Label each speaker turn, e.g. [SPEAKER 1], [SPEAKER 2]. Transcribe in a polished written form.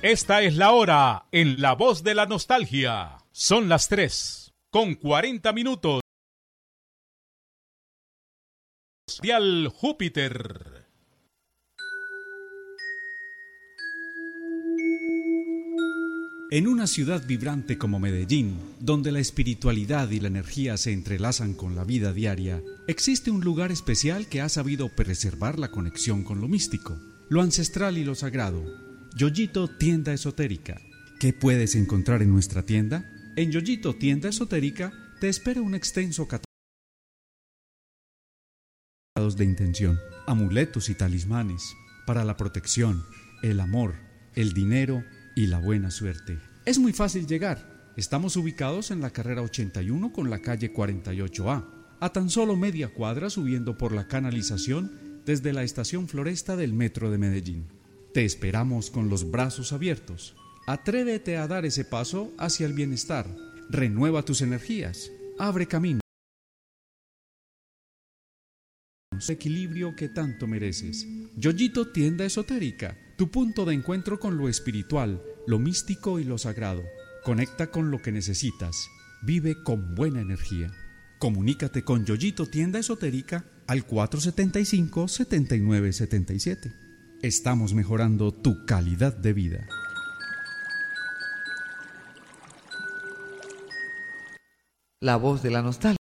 [SPEAKER 1] Esta es la hora en La Voz de la Nostalgia. Son las 3:40. Dial Júpiter.
[SPEAKER 2] En una ciudad vibrante como Medellín, donde la espiritualidad y la energía se entrelazan con la vida diaria, existe un lugar especial que ha sabido preservar la conexión con lo místico, lo ancestral y lo sagrado. Yoyito Tienda Esotérica. ¿Qué puedes encontrar en nuestra tienda? En Yoyito Tienda Esotérica te espera un extenso catálogo de intención, amuletos y talismanes para la protección, el amor, el dinero y la buena suerte. Es muy fácil llegar. Estamos ubicados en la carrera 81 con la calle 48A, a tan solo media cuadra subiendo por la canalización desde la estación Floresta del Metro de Medellín. Te esperamos con los brazos abiertos. Atrévete a dar ese paso hacia el bienestar. Renueva tus energías. Abre camino. El equilibrio que tanto mereces. Yoyito Tienda Esotérica, tu punto de encuentro con lo espiritual, lo místico y lo sagrado. Conecta con lo que necesitas. Vive con buena energía. Comunícate con Yoyito Tienda Esotérica al 475-7977. Estamos mejorando tu calidad de vida.
[SPEAKER 3] La voz de la nostalgia.